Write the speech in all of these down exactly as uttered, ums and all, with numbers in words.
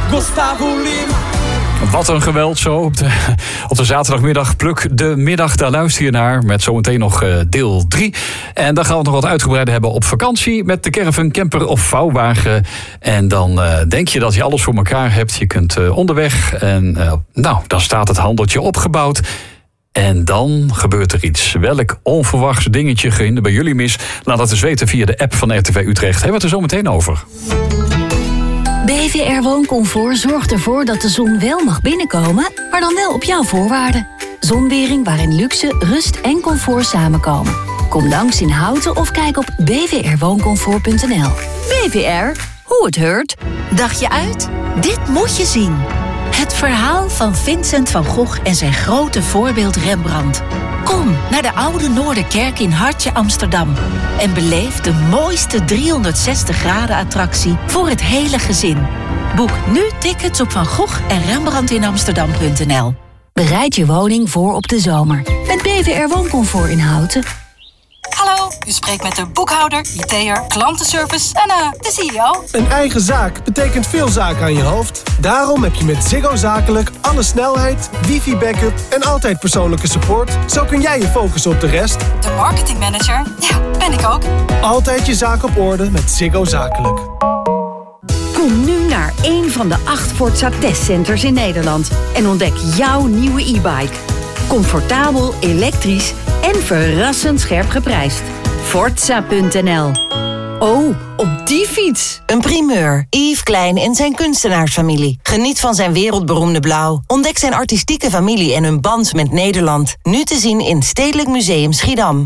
Gustavo Lima. Wat een geweld zo op de, op de zaterdagmiddag. Pluk de middag, daar luister je naar. Met zometeen nog uh, deel drie. En dan gaan we het nog wat uitgebreider hebben op vakantie. Met de caravan, camper of vouwwagen. En dan uh, denk je dat je alles voor elkaar hebt. Je kunt uh, onderweg. En uh, nou, dan staat het handeltje opgebouwd. En dan gebeurt er iets. Welk onverwachts dingetje ging er bij jullie mis? Laat het eens weten via de app van R T V Utrecht. Hebben we het er zo meteen over. B V R Wooncomfort zorgt ervoor dat de zon wel mag binnenkomen, maar dan wel op jouw voorwaarden. Zonwering waarin luxe, rust en comfort samenkomen. Kom langs in Houten of kijk op b v r wooncomfort punt n l. B V R, hoe het heurt. Dacht je uit? Dit moet je zien. Het verhaal van Vincent van Gogh en zijn grote voorbeeld Rembrandt. Kom naar de Oude Noorderkerk in Hartje Amsterdam en beleef de mooiste driehonderdzestig graden attractie voor het hele gezin. Boek nu tickets op van Gogh en Rembrandt in Amsterdam punt n l. Bereid je woning voor op de zomer met B V R Wooncomfort in Houten. Hallo, u spreekt met de boekhouder, I T'er, klantenservice en uh, de C E O. Een eigen zaak betekent veel zaken aan je hoofd. Daarom heb je met Ziggo Zakelijk alle snelheid, wifi-backup en altijd persoonlijke support. Zo kun jij je focussen op de rest. De marketingmanager, ja, ben ik ook. Altijd je zaak op orde met Ziggo Zakelijk. Kom nu naar één van de acht Forza testcenters in Nederland en ontdek jouw nieuwe e-bike. Comfortabel, elektrisch en verrassend scherp geprijsd. Forza punt n l. Oh, op die fiets. Een primeur. Yves Klein en zijn kunstenaarsfamilie. Geniet van zijn wereldberoemde blauw. Ontdek zijn artistieke familie en hun band met Nederland. Nu te zien in Stedelijk Museum Schiedam.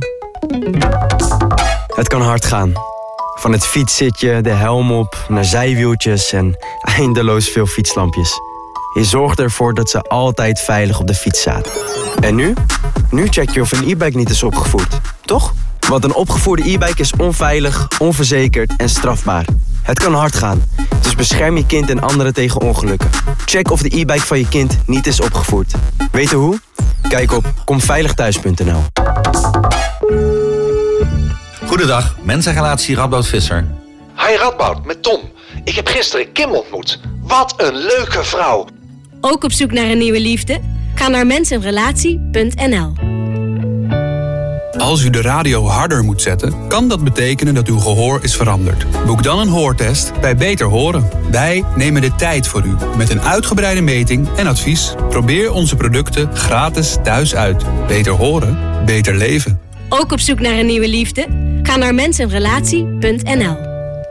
Het kan hard gaan. Van het fietszitje, de helm op, naar zijwieltjes en eindeloos veel fietslampjes. Je zorgt ervoor dat ze altijd veilig op de fiets zaten. En nu? Nu check je of een e-bike niet is opgevoerd, toch? Want een opgevoerde e-bike is onveilig, onverzekerd en strafbaar. Het kan hard gaan, dus bescherm je kind en anderen tegen ongelukken. Check of de e-bike van je kind niet is opgevoerd. Weten hoe? Kijk op komveiligthuis punt n l. Goedendag, mensenrelatie Radboud Visser. Hi Radboud, met Tom. Ik heb gisteren Kim ontmoet. Wat een leuke vrouw. Ook op zoek naar een nieuwe liefde? Ga naar mensenrelatie punt n l. Als u de radio harder moet zetten, kan dat betekenen dat uw gehoor is veranderd. Boek dan een hoortest bij Beter Horen. Wij nemen de tijd voor u met een uitgebreide meting en advies. Probeer onze producten gratis thuis uit. Beter horen, beter leven. Ook op zoek naar een nieuwe liefde? Ga naar mensenrelatie punt n l.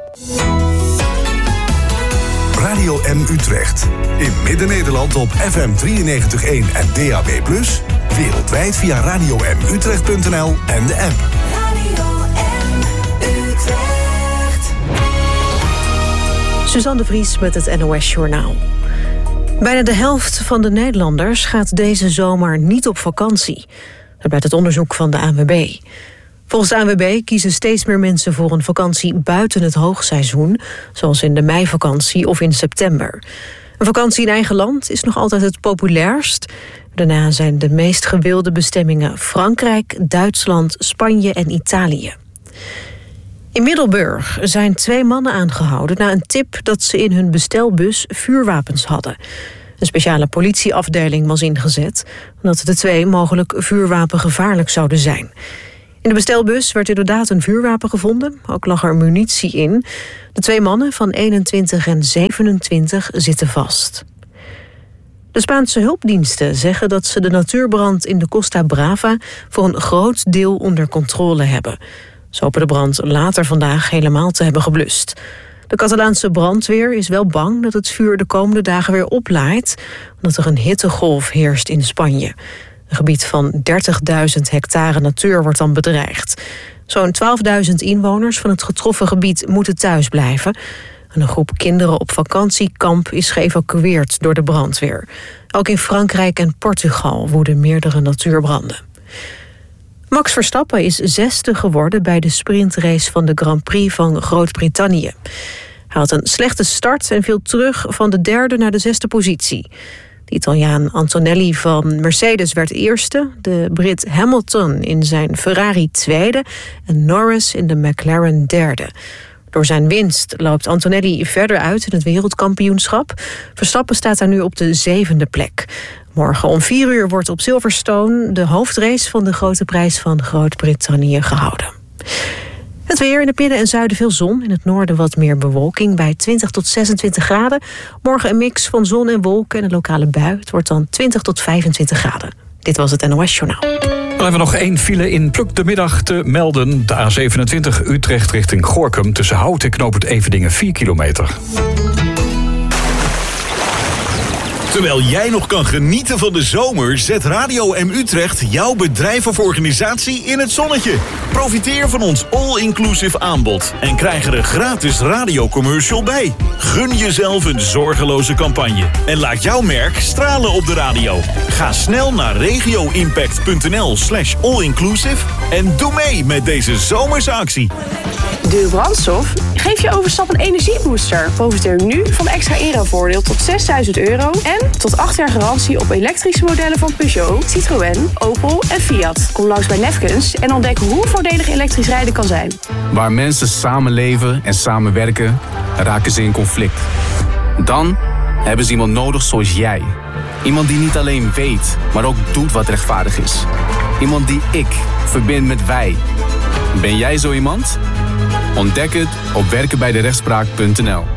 Radio M Utrecht. In Midden-Nederland op F M drieënnegentig komma één en D A B plus. Wereldwijd via radio m utrecht punt n l en de app. Radio M Utrecht. Suzanne de Vries met het N O S Journaal. Bijna de helft van de Nederlanders gaat deze zomer niet op vakantie. Dat blijkt uit onderzoek van de A N W B. Volgens de A N W B kiezen steeds meer mensen voor een vakantie buiten het hoogseizoen, zoals in de meivakantie of in september. Een vakantie in eigen land is nog altijd het populairst. Daarna zijn de meest gewilde bestemmingen Frankrijk, Duitsland, Spanje en Italië. In Middelburg zijn twee mannen aangehouden na een tip dat ze in hun bestelbus vuurwapens hadden. Een speciale politieafdeling was ingezet omdat de twee mogelijk vuurwapengevaarlijk zouden zijn. In de bestelbus werd inderdaad een vuurwapen gevonden. Ook lag er munitie in. De twee mannen van eenentwintig en zevenentwintig zitten vast. De Spaanse hulpdiensten zeggen dat ze de natuurbrand in de Costa Brava voor een groot deel onder controle hebben. Ze hopen de brand later vandaag helemaal te hebben geblust. De Catalaanse brandweer is wel bang dat het vuur de komende dagen weer oplaait, omdat er een hittegolf heerst in Spanje. Een gebied van dertigduizend hectare natuur wordt dan bedreigd. Zo'n twaalfduizend inwoners van het getroffen gebied moeten thuis blijven. En een groep kinderen op vakantiekamp is geëvacueerd door de brandweer. Ook in Frankrijk en Portugal woeden meerdere natuurbranden. Max Verstappen is zesde geworden bij de sprintrace van de Grand Prix van Groot-Brittannië. Hij had een slechte start en viel terug van de derde naar de zesde positie. De Italiaan Antonelli van Mercedes werd eerste, de Brit Hamilton in zijn Ferrari tweede en Norris in de McLaren derde. Door zijn winst loopt Antonelli verder uit in het wereldkampioenschap. Verstappen staat daar nu op de zevende plek. Morgen om vier uur wordt op Silverstone de hoofdrace van de Grote Prijs van Groot-Brittannië gehouden. Het weer: in het midden en zuiden veel zon. In het noorden wat meer bewolking bij twintig tot zesentwintig graden. Morgen een mix van zon en wolken en een lokale bui. Het wordt dan twintig tot vijfentwintig graden. Dit was het N O S Journaal. Dan hebben we nog één file in Pluk de Middag te melden. De A zevenentwintig Utrecht richting Gorinchem. Tussen Hout en Knoopert Everdingen vier kilometer. Terwijl jij nog kan genieten van de zomer, zet Radio M Utrecht jouw bedrijf of organisatie in het zonnetje. Profiteer van ons all-inclusive aanbod en krijg er een gratis radiocommercial bij. Gun jezelf een zorgeloze campagne en laat jouw merk stralen op de radio. Ga snel naar regioimpact.nl slash allinclusive en doe mee met deze zomerse actie. De brandstof geeft je overstap een energiebooster. Profiteer nu van extra inruilvoordeel tot zesduizend euro en tot acht jaar garantie op elektrische modellen van Peugeot, Citroën, Opel en Fiat. Kom langs bij Nefkens en ontdek hoe voordelig elektrisch rijden kan zijn. Waar mensen samenleven en samenwerken, raken ze in conflict. Dan hebben ze iemand nodig zoals jij. Iemand die niet alleen weet, maar ook doet wat rechtvaardig is. Iemand die ik verbind met wij. Ben jij zo iemand? Ontdek het op werken bij de rechtspraak punt n l.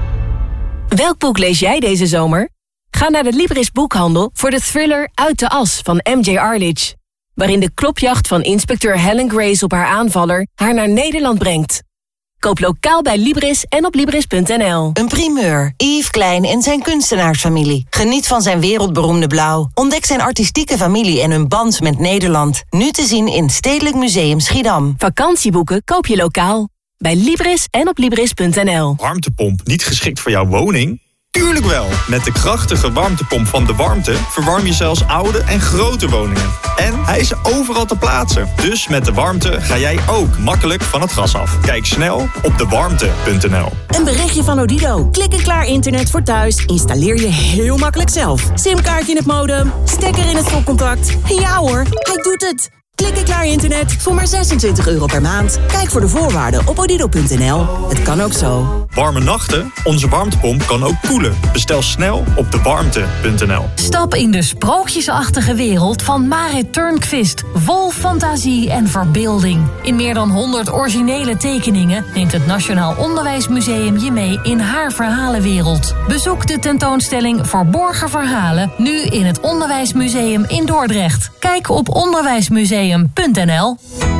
Welk boek lees jij deze zomer? Ga naar de Libris boekhandel voor de thriller Uit de As van M J Arledge. Waarin de klopjacht van inspecteur Helen Grace op haar aanvaller haar naar Nederland brengt. Koop lokaal bij Libris en op libris punt n l. Een primeur. Yves Klein en zijn kunstenaarsfamilie. Geniet van zijn wereldberoemde blauw. Ontdek zijn artistieke familie en hun band met Nederland. Nu te zien in Stedelijk Museum Schiedam. Vakantieboeken koop je lokaal. Bij Libris en op libris punt n l. Warmtepomp niet geschikt voor jouw woning? Tuurlijk wel! Met de krachtige warmtepomp van De Warmte verwarm je zelfs oude en grote woningen. En hij is overal te plaatsen. Dus met De Warmte ga jij ook makkelijk van het gas af. Kijk snel op de warmte punt n l. Een berichtje van Odido. Klik en klaar internet voor thuis. Installeer je heel makkelijk zelf. Simkaart in het modem, stekker in het stopcontact. Ja hoor, hij doet het! Klik en klaar internet voor maar zesentwintig euro per maand. Kijk voor de voorwaarden op odido punt n l. Het kan ook zo. Warme nachten? Onze warmtepomp kan ook koelen. Bestel snel op de warmte punt n l. Stap in de sprookjesachtige wereld van Marit Turnquist. Vol fantasie en verbeelding. In meer dan honderd originele tekeningen neemt het Nationaal Onderwijsmuseum je mee in haar verhalenwereld. Bezoek de tentoonstelling Verborgen Verhalen nu in het Onderwijsmuseum in Dordrecht. Kijk op onderwijsmuseum punt n l.